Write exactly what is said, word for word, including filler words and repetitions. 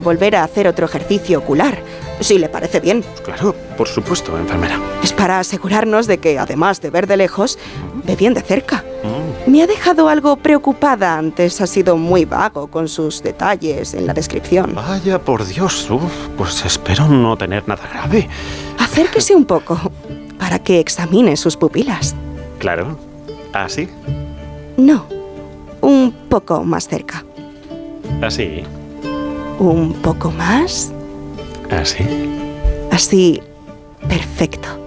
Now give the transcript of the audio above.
volver a hacer otro ejercicio ocular, si le parece bien. Claro, por supuesto, enfermera. Es para asegurarnos de que, además de ver de lejos, ve bien de cerca. Mm. Me ha dejado algo preocupada antes. Ha sido muy vago con sus detalles en la descripción. Vaya, por Dios. Uf, pues espero no tener nada grave. Acérquese un poco para que examine sus pupilas. Claro. ¿Así? No, un poco más cerca. ¿Así? Un poco más. ¿Así? Así, perfecto.